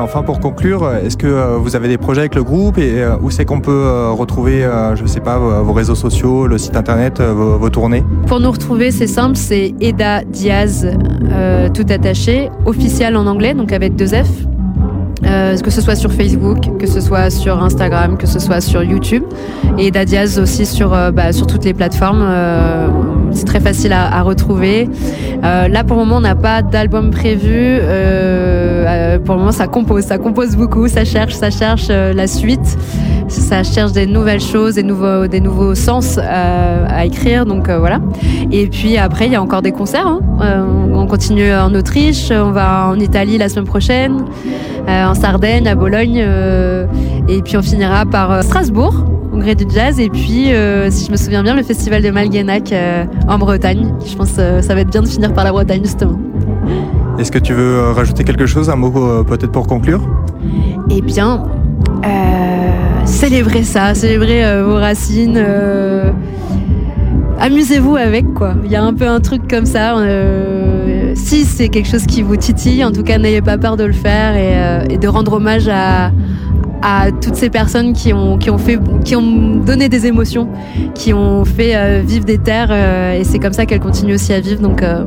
enfin, pour conclure, est-ce que vous avez des projets avec le groupe et où c'est qu'on peut retrouver, je sais pas, vos réseaux sociaux, le site internet, vos tournées? Pour nous retrouver, c'est simple, c'est Eda Diaz, tout attaché, officiel en anglais, donc avec 2 F. Que ce soit sur Facebook, que ce soit sur Instagram, que ce soit sur YouTube. Et Eda Diaz aussi sur toutes les plateformes. C'est très facile à retrouver. Là, pour le moment, on n'a pas d'album prévu. Pour le moment, ça compose beaucoup, ça cherche la suite. Ça cherche des nouvelles choses, des nouveaux sens à écrire. Donc voilà. Et puis après, il y a encore des concerts. On continue en Autriche, on va en Italie la semaine prochaine, en Sardaigne, à Bologne, et puis on finira par Strasbourg, au Gré du Jazz, et puis, si je me souviens bien, le festival de Malguenac en Bretagne. Je pense que ça va être bien de finir par la Bretagne, justement. Est-ce que tu veux rajouter quelque chose, un mot peut-être pour conclure? Eh bien, célébrez vos racines, amusez-vous avec, quoi. Il y a un peu un truc comme ça. Si c'est quelque chose qui vous titille, en tout cas, n'ayez pas peur de le faire et de rendre hommage à toutes ces personnes qui ont donné des émotions, qui ont fait vivre des terres, et c'est comme ça qu'elles continuent aussi à vivre. Donc